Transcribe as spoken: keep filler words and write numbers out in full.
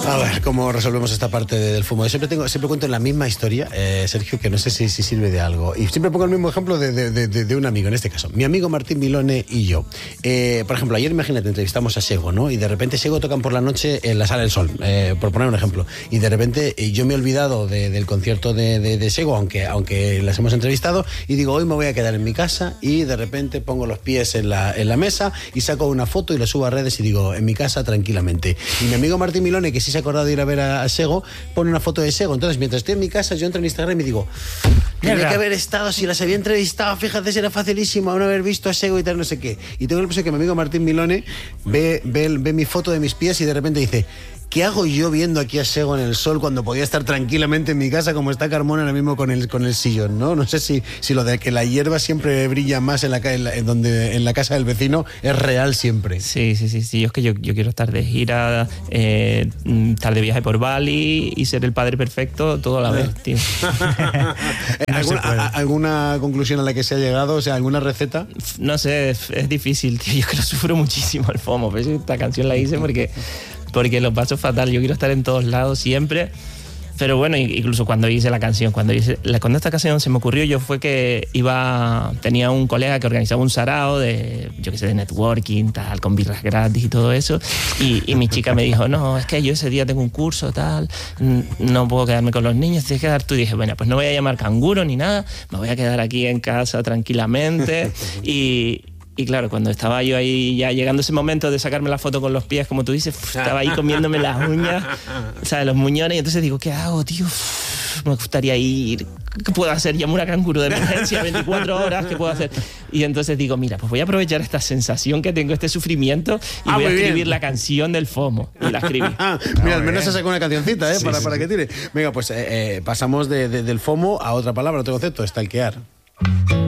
A ver, ¿cómo resolvemos esta parte del FOMO? Yo siempre, tengo, siempre cuento en la misma historia, eh, Sergio, que no sé si, si sirve de algo. Y siempre pongo el mismo ejemplo de, de, de, de un amigo, en este caso. Mi amigo Martín Milone y yo. Eh, por ejemplo, ayer, imagínate, entrevistamos a Sego, ¿no? Y de repente Sego tocan por la noche en la Sala del Sol, eh, por poner un ejemplo. Y de repente eh, yo me he olvidado de, del concierto de, de, de Sego, aunque, aunque las hemos entrevistado, y digo, hoy me voy a quedar en mi casa, y de repente pongo los pies en la, en la mesa y saco una foto y la subo a redes y digo, en mi casa tranquilamente. Y mi amigo Martín Milone, que sí se ha acordado de ir a ver a, a Sego, pone una foto de Sego. Entonces, mientras estoy en mi casa, yo entro en Instagram y digo, tenía que haber estado, si las había entrevistado, fíjate, si era facilísimo no haber visto a Sego y tal, no sé qué. Y tengo el impresión que mi amigo Martín Milone ve, ve, ve mi foto de mis pies y de repente dice, ¿qué hago yo viendo aquí a Sego en el sol cuando podía estar tranquilamente en mi casa como está Carmona ahora mismo con el, con el sillón, ¿no? No sé si, si lo de que la hierba siempre brilla más en la, en, la, en, donde, en la casa del vecino es real siempre. Sí, sí, sí, sí. Yo es que yo, yo quiero estar de gira, eh, estar de viaje por Bali y ser el padre perfecto toda la vez, tío. ¿Alguna, a, ¿Alguna conclusión a la que se ha llegado? O sea, ¿alguna receta? No sé, es, es difícil, tío. Yo que lo sufro muchísimo el FOMO. Pero esta canción la hice porque... porque lo paso fatal, yo quiero estar en todos lados siempre, pero bueno, incluso cuando hice la canción, cuando, hice, cuando esta canción se me ocurrió, yo fue que iba, tenía un colega que organizaba un sarao de, yo qué sé, de networking, tal, con birras gratis y todo eso, y, y mi chica me dijo, no, es que yo ese día tengo un curso, tal, no puedo quedarme con los niños, tienes que quedar tú. Y dije, bueno, pues no voy a llamar canguro ni nada, me voy a quedar aquí en casa tranquilamente, y... Y claro, cuando estaba yo ahí ya llegando ese momento de sacarme la foto con los pies, como tú dices, estaba ahí comiéndome las uñas, o sea, los muñones, y entonces digo, ¿qué hago, tío? Me gustaría ir, ¿qué puedo hacer? Llamo una canguro de emergencia, veinticuatro horas, ¿qué puedo hacer? Y entonces digo, mira, pues voy a aprovechar esta sensación que tengo, este sufrimiento, y ah, voy a escribir bien. La canción del FOMO. Y la escribí. Mira, al menos se sacó una cancioncita, ¿eh? Sí, para, sí, para sí. que tire. Venga, pues eh, eh, pasamos de, de, del FOMO a otra palabra, otro concepto, stalkear.